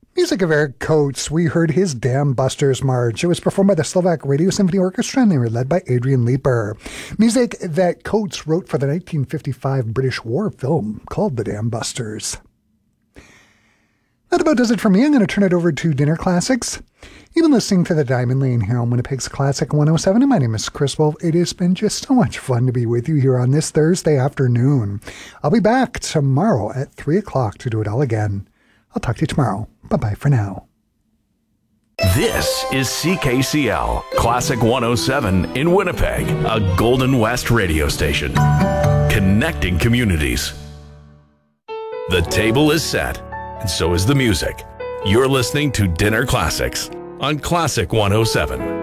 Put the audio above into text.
Music of Eric Coates, we heard his Dam Busters March. It was performed by the Slovak Radio Symphony Orchestra and they were led by Adrian Leeper. Music that Coates wrote for the 1955 British war film called The Dam Busters. That about does it for me. I'm going to turn it over to Dinner Classics. You've been listening to the Diamond Lane here on Winnipeg's Classic 107, and my name is Chris Wolf. It has been just so much fun to be with you here on this Thursday afternoon. I'll be back tomorrow at 3 o'clock to do it all again. I'll talk to you tomorrow. Bye-bye for now. This is CKCL Classic 107 in Winnipeg, a Golden West radio station. Connecting communities. The table is set, and so is the music. You're listening to Dinner Classics on Classic 107.